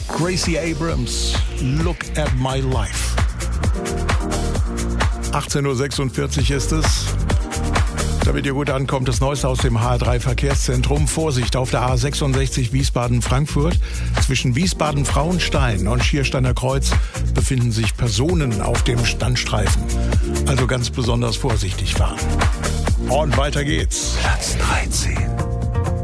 Gracie Abrams, Look at My Life. 18.46 Uhr ist es. Damit ihr gut ankommt, das Neueste aus dem HR3 Verkehrszentrum. Vorsicht auf der A66 Wiesbaden-Frankfurt. Zwischen Wiesbaden-Frauenstein und Schiersteiner Kreuz befinden sich Personen auf dem Standstreifen. Also ganz besonders vorsichtig fahren. Und weiter geht's. Platz 13.